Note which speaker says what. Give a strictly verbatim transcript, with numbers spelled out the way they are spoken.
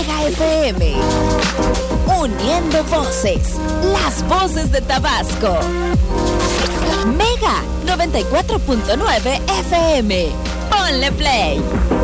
Speaker 1: Mega F M. Uniendo voces, las voces de Tabasco. Mega noventa y cuatro punto nueve F M. Ponle play.